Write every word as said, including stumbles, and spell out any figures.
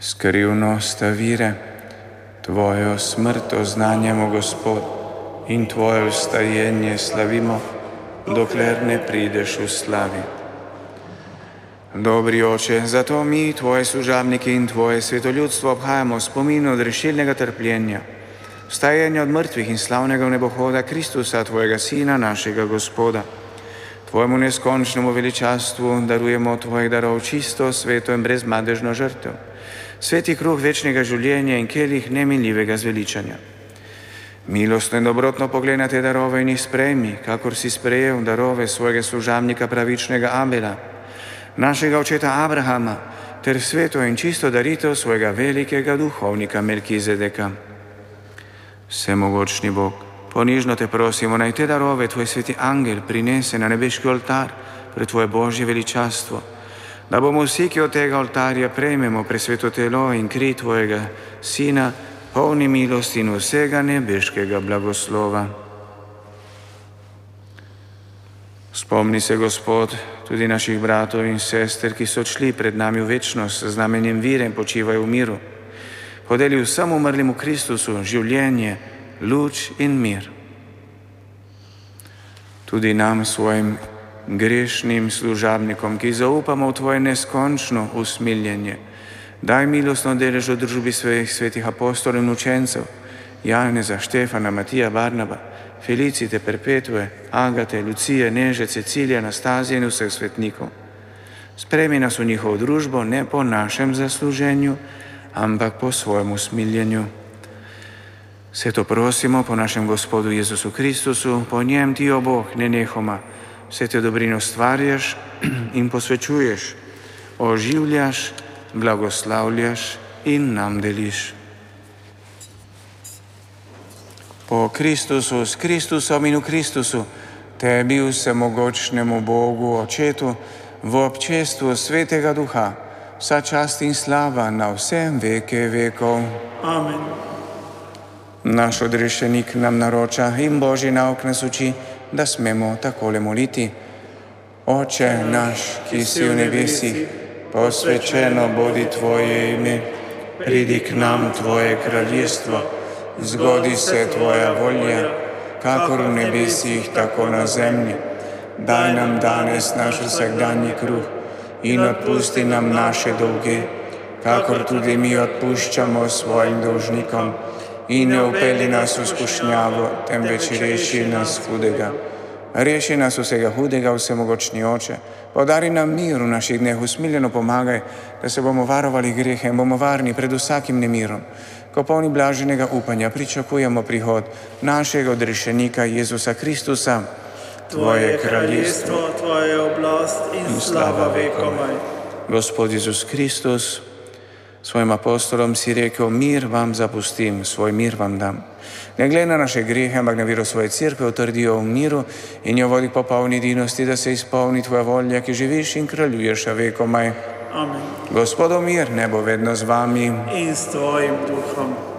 Skrivnost vire, Tvojo smrt oznanjamo, Gospod, in Tvoje vstajenje slavimo, dokler ne prideš v slavi. Dobri Oče, zato mi, Tvoji služabniki in Tvoje svetoljudstvo obhajamo spomin od rešilnega trpljenja, vstajanja od mrtvih in slavnega vnebohoda Kristusa, Tvojega Sina, našega Gospoda. Tvojemu neskončnemu veličastvu darujemo Tvojih darov čisto, sveto in brezmadežno žrtev, sveti kruh večnega življenja in kelih neminljivega zveličanja. Milostno in dobrotno poglej na te darove in jih sprejmi, kakor si sprejel darove svojega služabnika pravičnega Abela, našega očeta Abrahama, ter sveto in čisto daritev svojega velikega duhovnika Melkizedeka. Vsemogočni Bog, ponižno te prosimo, naj te darove Tvoj sveti angel prinese na nebeški oltar pred Tvoje Božje veličastvo, da bomo vsi, ki od tega oltarja prejmemo presveto telo in kri Tvojega Sina, polni milosti in vsega nebeškega blagoslova. Spomni se, Gospod, tudi naših bratov in sester, ki so odšli pred nami v večnost z znamenjem vire in počivajo v miru. Podeli vsem umrlim v Kristusu življenje, luč in mir. Tudi nam, svojim grešnim služabnikom, ki zaupamo v Tvoje neskončno usmiljenje, daj milostno delež v družbi svojih svetih apostolov in učencev, Janeza, Štefana, Matija, Barnaba, Felicite, Perpetue, Agate, Lucije, Neže, Cecilije, Anastazije in vseh svetnikov. Sprejmi nas v njihovo družbo ne po našem zasluženju, ampak po svojem usmiljenju. Vse to prosimo po našem Gospodu Jezusu Kristusu, po njem Ti, o Bog, nenehoma vse te dobrine ustvarjaš in posvečuješ, oživljaš, blagoslavljaš in nam deliš. Po Kristusu, s Kristusom in v Kristusu, Tebi, vsemogočnemu Bogu, Očetu, v občestvu Svetega Duha, vsa čast in slava na vse veke vekov. Amen. Naš odrešenik nam naroča in Božji nauk nas uči, da smemo takole moliti. Oče naš, ki si v nebesih, posvečeno bodi Tvoje ime, pridi k nam Tvoje kraljestvo, zgodi se Tvoja volja, kakor v nebesih, tako na zemlji. Daj nam danes naš vsakdanji kruh in odpusti nam naše dolge, kakor tudi mi odpuščamo svojim dolžnikom. In ne vpelji nas v skušnjavo, temveč reši nas hudega. Reši nas vsega hudega, vsemogočni Oče. Podari nam mir v naših dneh, usmiljeno pomagaj, da se bomo varovali grehe in bomo varni pred vsakim nemirom. Ko polni blaženega upanja pričakujemo prihod našega odrešenika Jezusa Kristusa. Tvoje kraljestvo, Tvoja oblast in slava vekomaj. Gospod Jezus Kristus, svojim apostolom si rekel, mir vam zapustim, svoj mir vam dam. Ne glede na naše grehe, ampak na vero svoje cerkve utrdijo v miru in jo vodi po polni edinosti, da se izpolni Tvoja volja, ki živiš in kraljuješ vekomaj. Amen. Gospodov mir, ne bo vedno z vami. In s Tvojim duhom.